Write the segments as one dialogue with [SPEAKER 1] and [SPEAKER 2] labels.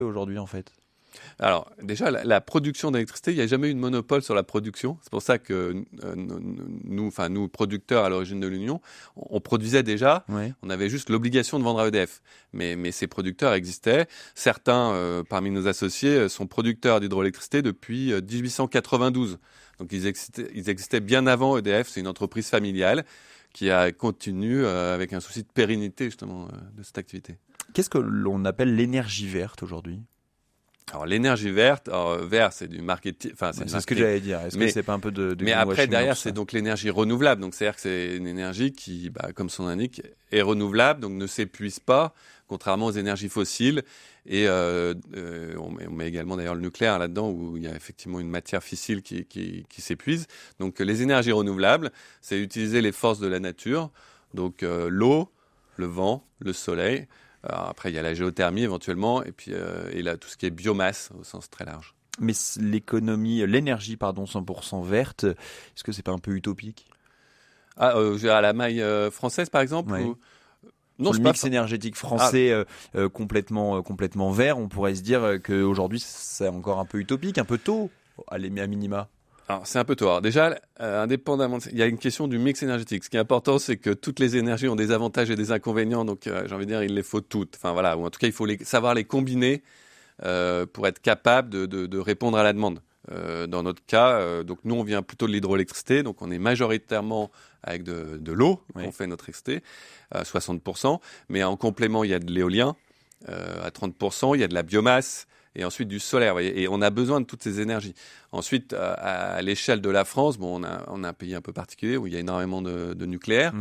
[SPEAKER 1] aujourd'hui en fait?
[SPEAKER 2] Alors, déjà, la production d'électricité, il n'y a jamais eu de monopole sur la production. C'est pour ça que nous, producteurs à l'origine de l'Union, on produisait déjà.
[SPEAKER 1] Ouais.
[SPEAKER 2] On avait juste l'obligation de vendre à EDF. Mais ces producteurs existaient. Certains, parmi nos associés, sont producteurs d'hydroélectricité depuis 1892. Donc, ils existaient bien avant EDF. C'est une entreprise familiale qui a continué avec un souci de pérennité, justement, de cette activité.
[SPEAKER 1] Qu'est-ce que l'on appelle l'énergie verte aujourd'hui?
[SPEAKER 2] Alors l'énergie verte, vert c'est du marketing, enfin
[SPEAKER 1] c'est ce que j'allais dire. Est-ce que c'est pas un peu de
[SPEAKER 2] mais après derrière
[SPEAKER 1] c'est
[SPEAKER 2] c'est donc l'énergie renouvelable. Donc c'est-à-dire que c'est une énergie qui, comme son indique, est renouvelable, donc ne s'épuise pas, contrairement aux énergies fossiles. Et on met également d'ailleurs le nucléaire là-dedans où il y a effectivement une matière fissile qui s'épuise. Donc les énergies renouvelables, c'est utiliser les forces de la nature, donc l'eau, le vent, le soleil. Alors après, il y a la géothermie éventuellement, et puis là, tout ce qui est biomasse au sens très large.
[SPEAKER 1] Mais l'énergie 100% verte, est-ce que c'est pas un peu utopique?
[SPEAKER 2] À la maille française, par exemple
[SPEAKER 1] ouais.
[SPEAKER 2] Non,
[SPEAKER 1] le mix énergétique français complètement vert, on pourrait se dire qu'aujourd'hui, c'est encore un peu utopique, un peu tôt, à minima.
[SPEAKER 2] Alors, c'est un peu tôt. Alors, déjà, indépendamment, il y a une question du mix énergétique. Ce qui est important, c'est que toutes les énergies ont des avantages et des inconvénients. Donc, j'ai envie de dire, il les faut toutes. Enfin, voilà. Ou en tout cas, il faut savoir les combiner pour être capable de répondre à la demande. Dans notre cas, donc nous, on vient plutôt de l'hydroélectricité. Donc, on est majoritairement avec de l'eau. Oui. On fait notre électricité, 60%. Mais en complément, il y a de l'éolien à 30%. Il y a de la biomasse. Et ensuite du solaire, voyez, et on a besoin de toutes ces énergies. Ensuite, à l'échelle de la France, on a un pays un peu particulier où il y a énormément de nucléaire.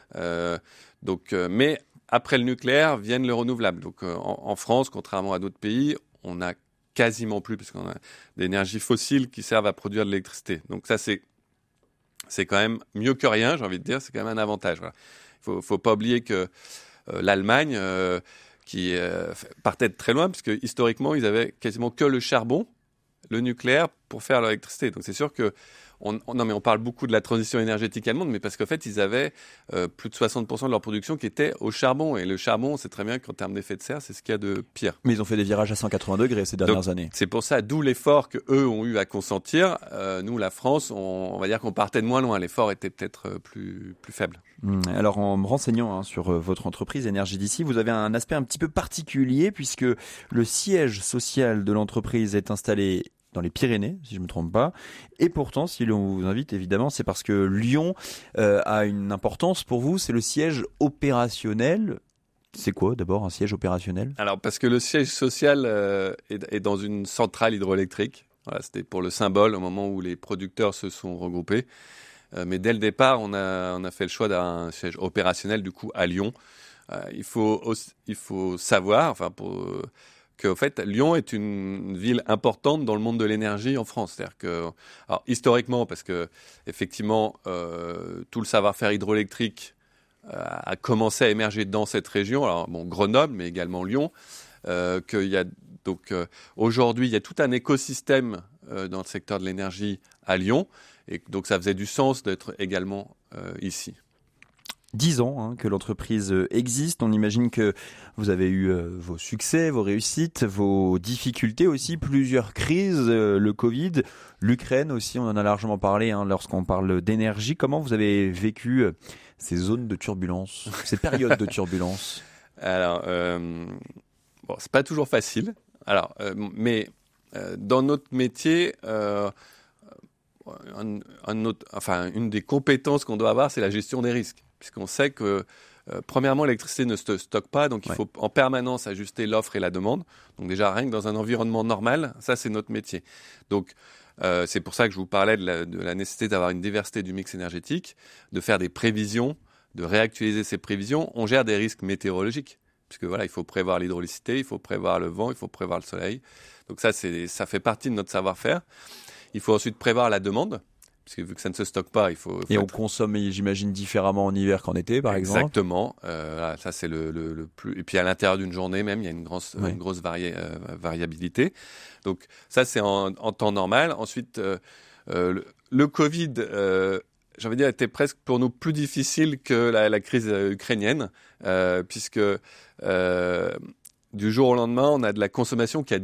[SPEAKER 2] Mais après le nucléaire viennent les renouvelables. Donc en France, contrairement à d'autres pays, on a quasiment plus, puisqu'on a d'énergies fossiles qui servent à produire de l'électricité. Donc ça, c'est quand même mieux que rien, j'ai envie de dire. C'est quand même un avantage. Voilà. Faut pas oublier que l'Allemagne qui partaient de très loin, puisque historiquement, ils avaient quasiment que le charbon, le nucléaire, pour faire leur électricité. Donc c'est sûr que on parle beaucoup de la transition énergétique allemande, mais parce qu'en fait, ils avaient plus de 60% de leur production qui était au charbon. Et le charbon, on sait très bien qu'en termes d'effet de serre, c'est ce qu'il y a de pire.
[SPEAKER 1] Mais ils ont fait des virages à 180 degrés ces dernières années.
[SPEAKER 2] C'est pour ça, d'où l'effort qu'eux ont eu à consentir. Nous, la France, on va dire qu'on partait de moins loin. L'effort était peut-être plus faible.
[SPEAKER 1] Alors, en me renseignant sur votre entreprise Énergie d'ici, vous avez un aspect un petit peu particulier puisque le siège social de l'entreprise est installé dans les Pyrénées, si je ne me trompe pas. Et pourtant, si l'on vous invite, évidemment, c'est parce que Lyon a une importance pour vous. C'est le siège opérationnel. C'est quoi, d'abord, un siège opérationnel?
[SPEAKER 2] Alors, parce que le siège social est dans une centrale hydroélectrique. Voilà, c'était pour le symbole au moment où les producteurs se sont regroupés. Mais dès le départ, on a fait le choix d'un siège opérationnel, du coup, à Lyon. Il faut savoir, qu'en fait, Lyon est une ville importante dans le monde de l'énergie en France. C'est-à-dire que, alors, historiquement, parce que effectivement, tout le savoir-faire hydroélectrique a commencé à émerger dans cette région. Alors, Grenoble, mais également Lyon. Aujourd'hui, il y a tout un écosystème dans le secteur de l'énergie à Lyon. Et donc, ça faisait du sens d'être également ici.
[SPEAKER 1] 10 ans que l'entreprise existe. On imagine que vous avez eu vos succès, vos réussites, vos difficultés aussi, plusieurs crises, le Covid, l'Ukraine aussi, on en a largement parlé lorsqu'on parle d'énergie. Comment vous avez vécu ces zones de turbulence, ces périodes de turbulence?
[SPEAKER 2] Alors, c'est pas toujours facile. Alors, mais dans notre métier, une des compétences qu'on doit avoir, c'est la gestion des risques. Puisqu'on sait que, premièrement, l'électricité ne se stocke pas, donc il faut en permanence ajuster l'offre et la demande. Donc déjà, rien que dans un environnement normal, ça, c'est notre métier. Donc, c'est pour ça que je vous parlais de la nécessité d'avoir une diversité du mix énergétique, de faire des prévisions, de réactualiser ces prévisions. On gère des risques météorologiques, puisque voilà, il faut prévoir l'hydraulicité, il faut prévoir le vent, il faut prévoir le soleil. Donc ça fait partie de notre savoir-faire. Il faut ensuite prévoir la demande. Parce que vu que ça ne se stocke pas, il faut...
[SPEAKER 1] Et on consomme, j'imagine, différemment en hiver qu'en été, par exemple.
[SPEAKER 2] Exactement. Ça, c'est le plus... Et puis, à l'intérieur d'une journée même, il y a une grosse variabilité. Donc, ça, c'est en temps normal. Ensuite, le Covid, j'ai envie de dire, était presque pour nous plus difficile que la crise ukrainienne, puisque du jour au lendemain, on a de la consommation qui a